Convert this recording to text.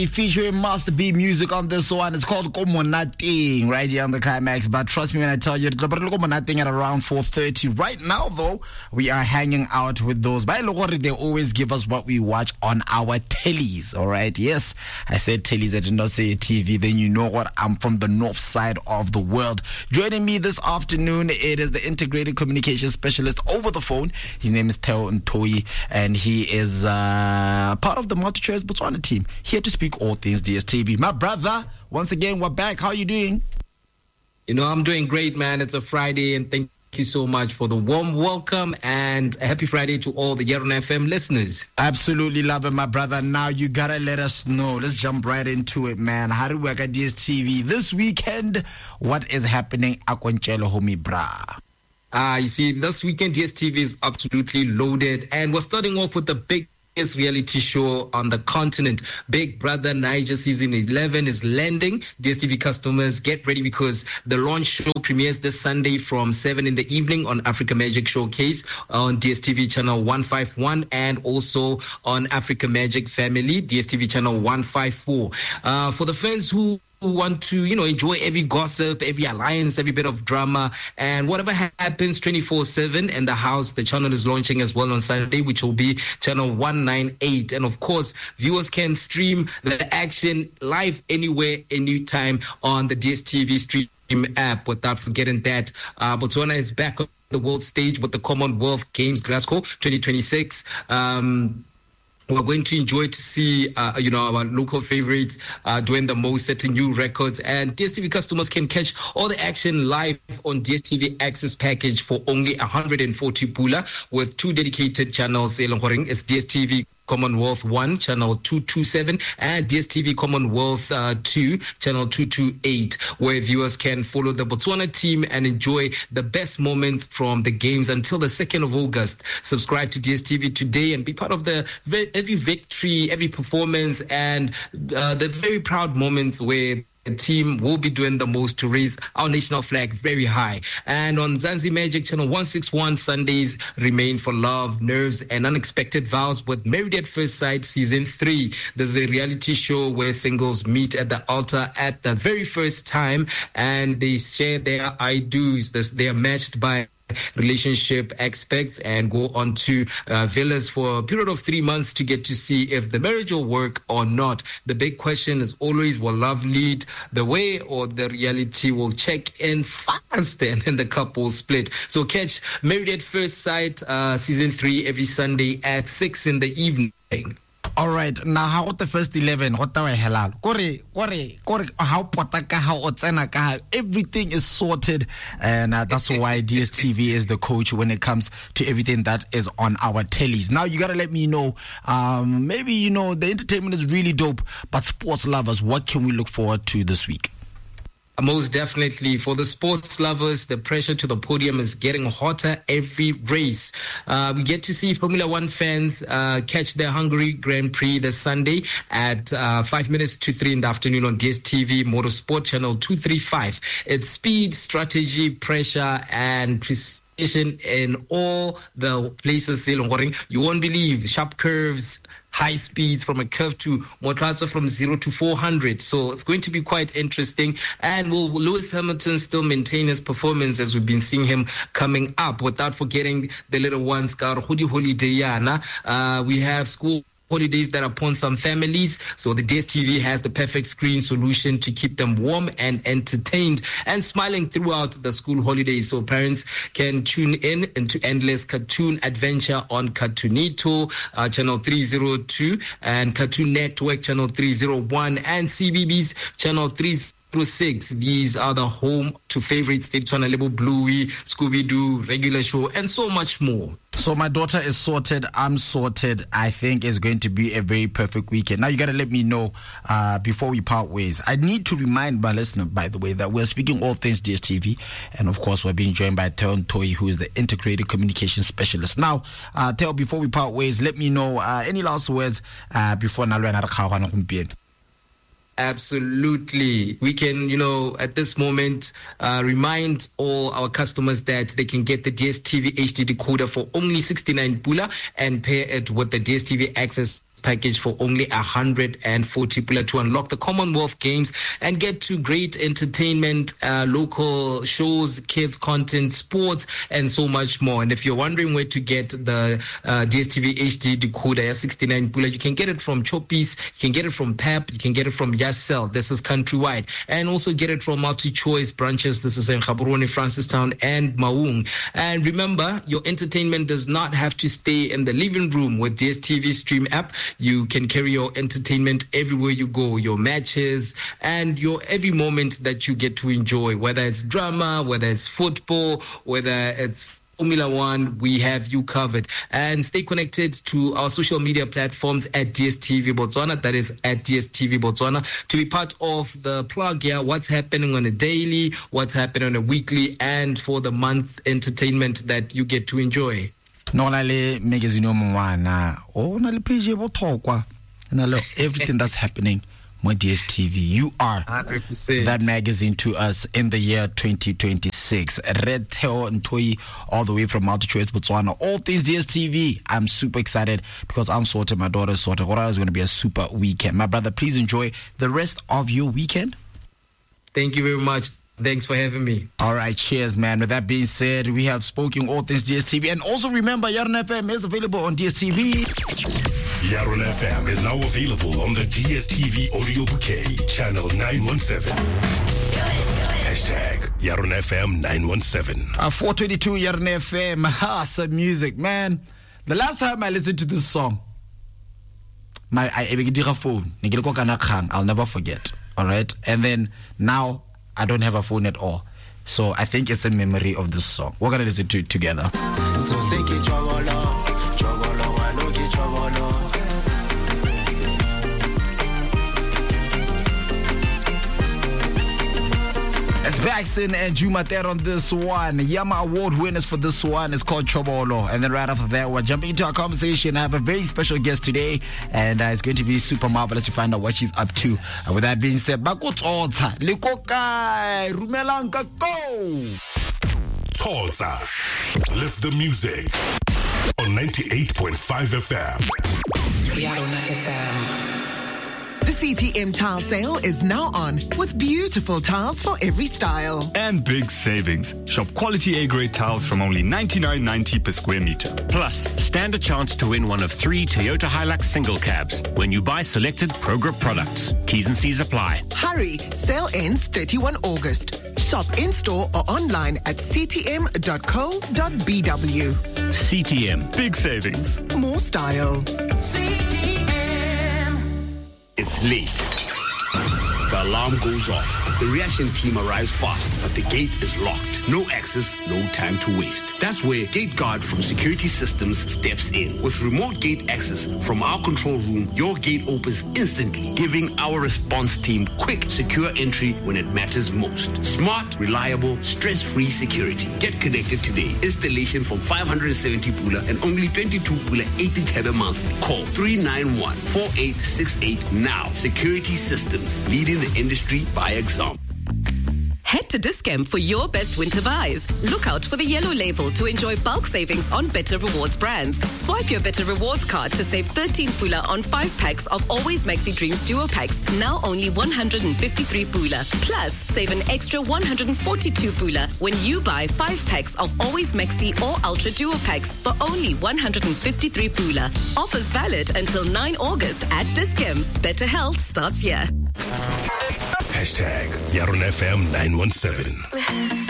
Featuring Master B music on this one. It's called Komonating right here on the Climax. But trust me when I tell you, it's Komonating at around 4:30. Right now, though, we are hanging out with those. By the way, they always give us what we watch on our tellies. All right. Yes, I said tellies. I did not say TV. Then you know what? I'm from the north side of the world. Joining me this afternoon, it is the integrated communication specialist over the phone. His name is Theo Ntoi, and he is part of the MultiChoice Botswana team, here to speak all things DSTV. My brother, once again, we're back. How are you doing? You know, I'm doing great, man. It's a Friday, and thank you so much for the warm welcome, and a happy Friday to all the Yeron FM listeners. Absolutely love it, my brother. Now you gotta let us know. Let's jump right into it, man. How do we work at DSTV this weekend? What is happening at Konchelo, homie, brah? You see, this weekend DSTV is absolutely loaded, and we're starting off with the biggest reality show on the continent. Big Brother Naija season 11 is landing. DSTV customers, get ready because the launch show premieres this Sunday from 7 in the evening on Africa Magic Showcase on DSTV channel 151 and also on Africa Magic Family, DSTV channel 154. For the fans who want to, enjoy every gossip, every alliance, every bit of drama, and whatever happens 24/7. And the channel is launching as well on Saturday, which will be channel 198. And of course, viewers can stream the action live anywhere, anytime on the DSTV stream app. Without forgetting that Botswana is back on the world stage with the Commonwealth Games Glasgow 2026. We're going to enjoy to see, our local favorites doing the most, setting new records. And DSTV customers can catch all the action live on DSTV Access Package for only 140 pula with 2 dedicated channels. It's DSTV Commonwealth 1, channel 227, and DSTV Commonwealth 2, channel 228, where viewers can follow the Botswana team and enjoy the best moments from the games until the 2nd of August. Subscribe to DSTV today and be part of every victory, every performance, and the very proud moments where the team will be doing the most to raise our national flag very high. And on Zanzi Magic channel 161, Sundays remain for love, nerves, and unexpected vows with Married at First Sight season 3. There's a reality show where singles meet at the altar at the very first time, and they share their I-do's. They are matched by relationship experts and go on to villas for a period of 3 months to get to see if the marriage will work or not. The big question is always, will love lead the way or the reality will check in fast and then the couple split? So catch Married at First Sight season 3 every Sunday at 6 in the evening. All right, now how the first 11? What the halal? Kore, how potaka, how otsenaka, everything is sorted, and that's why DSTV is the coach when it comes to everything that is on our tellies. Now you gotta let me know. Maybe the entertainment is really dope, but sports lovers, what can we look forward to this week? Most definitely. For the sports lovers, the pressure to the podium is getting hotter every race. We get to see Formula One fans catch the Hungary Grand Prix this Sunday at 5 minutes to 3 in the afternoon on DSTV Motorsport Channel 235. It's speed, strategy, pressure, and precision in all the places. You won't believe sharp curves, high speeds from a curve to Motlatsa from 0 to 400. So it's going to be quite interesting. And will Lewis Hamilton still maintain his performance as we've been seeing him coming up? Without forgetting the little ones, we have school holidays that are upon some families, so the DSTV has the perfect screen solution to keep them warm and entertained and smiling throughout the school holidays. So parents can tune in into endless cartoon adventure on Cartoonito channel 302 and Cartoon Network channel 301 and CBBS channel 306. These are the home to favorites, Botswana Lebo Bluey, Scooby-Doo, Regular Show, and so much more. So my daughter is sorted. I'm sorted. I think it's going to be a very perfect weekend. Now you got to let me know before we part ways. I need to remind my listener, by the way, that we're speaking all things DSTV. And of course, we're being joined by Theo Ntoi, who is the integrated communication specialist. Now, Theo, before we part ways, let me know any last words before Nalwe. Absolutely. We can, at this moment, remind all our customers that they can get the DSTV HD decoder for only 69 pula and pair it with the DSTV Access package for only 140 pula to unlock the Commonwealth Games and get to great entertainment, local shows, kids content, sports, and so much more. And if you're wondering where to get the DSTV HD decoder 69 pula, you can get it from Choppies, you can get it from Pep, you can get it from Yasel. This is countrywide, and also get it from multi-choice branches. This is in Gaborone, Francistown, and Maung. And remember, your entertainment does not have to stay in the living room. With DSTV Stream app, you can carry your entertainment everywhere you go, your matches and your every moment that you get to enjoy, whether it's drama, whether it's football, whether it's Formula One, we have you covered. And stay connected to our social media platforms at DSTV Botswana. That is at DSTV Botswana, to be part of the plug here. What's happening on a daily, what's happening on a weekly, and for the month entertainment that you get to enjoy. No le magazine mwana o na le page bothokwa na lo everything that's happening on DSTV. You are 100%. that magazine to us in the year 2026. Red Theo Ntoi, all the way from Multi-Choice Botswana. All things DSTV. I'm super excited because I'm sorted. My daughter's sorted. What is going to be a super weekend. My brother, please enjoy the rest of your weekend. Thank you very much. Thanks for having me. All right, cheers, man. With that being said, we have spoken all things DSTV. And also remember, Yaron FM is available on DSTV. Yaron FM is now available on the DSTV audio bouquet, channel 917. Hashtag Yaron FM 917. 422 Yaron FM. Some music, man. The last time I listened to this song, I'll never forget. All right. And then now I don't have a phone at all. So I think it's a memory of this song. We're going to listen to it together. It's Baxton and Jumater on this one. Yama Award winners for this one is called Chobolo. And then right after that, we're jumping into our conversation. I have a very special guest today, and it's going to be super marvelous to find out what she's up to. And with that being said, Bakotota, Likokai, Rumelanka, go! Toza, lift the music on 98.5 FM. Yaron FM. The CTM tile sale is now on with beautiful tiles for every style. And big savings. Shop quality A-grade tiles from only $99.90 per square meter. Plus, stand a chance to win one of 3 Toyota Hilux single cabs when you buy selected Progrip products. T's and C's apply. Hurry, sale ends 31 August. Shop in-store or online at ctm.co.bw. CTM. Big savings. More style. It's late. The alarm goes off. The reaction team arrives fast, but the gate is locked. No access, no time to waste. That's where Gate Guard from Security Systems steps in. With remote gate access from our control room, your gate opens instantly, giving our response team quick, secure entry when it matters most. Smart, reliable, stress-free security. Get connected today. Installation from 570 pula and only 22 pula 80 kebe monthly. Call 391-4868 now. Security Systems, leading the industry by example. Head to Dis-Chem for your best winter buys. Look out for the yellow label to enjoy bulk savings on Better Rewards brands. Swipe your Better Rewards card to save 13 pula on 5 packs of Always Maxi Dreams Duo packs, now only 153 pula. Plus, save an extra 142 pula when you buy 5 packs of Always Maxi or Ultra Duo packs for only 153 pula. Offers valid until 9 August at Dis-Chem. Better health starts here. Hashtag Yaron FM 917.